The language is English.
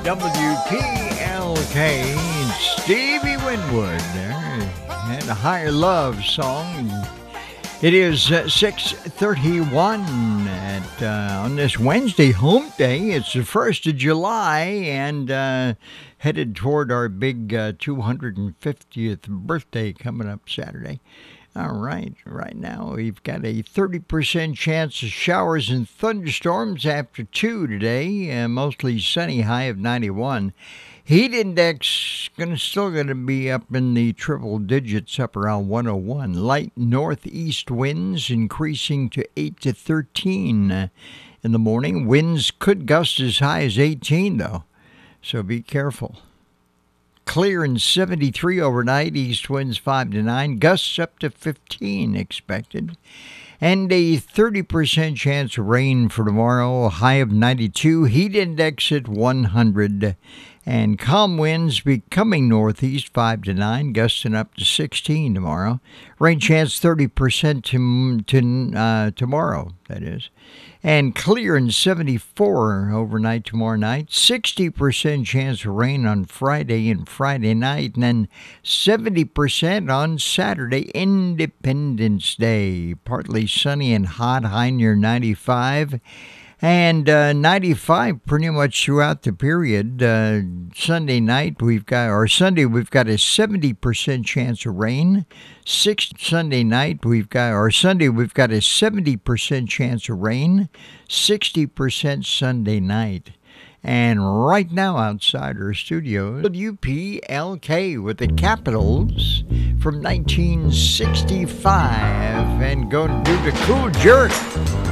WPLK, Stevie Winwood there, and a Higher Love song. It is 6:31 on this Wednesday, hump day. It's the 1st of July and headed toward our big 250th birthday coming up Saturday. All right, right now we've got a 30% chance of showers and thunderstorms after 2 today, mostly sunny, high of 91. Heat index still going to be up in the triple digits, up around 101. Light northeast winds increasing to 8 to 13 in the morning. Winds could gust as high as 18, though, so be careful. Clear and 73 overnight, east winds 5 to 9, gusts up to 15 expected. And a 30% chance of rain for tomorrow, a high of 92, heat index at 100. And calm winds becoming northeast 5 to 9, gusting up to 16 tomorrow. Rain chance 30% tomorrow, that is. And clear and 74 overnight tomorrow night. 60% chance of rain on Friday and Friday night. And then 70% on Saturday, Independence Day. Partly sunny and hot, high near 95. And 95 pretty much throughout the period. Sunday we've got a 70% chance of rain. Sunday we've got a 70% chance of rain. 60% Sunday night. And right now outside our studio, WPLK with the Capitals from 1965, and going to do the Cool Jerk.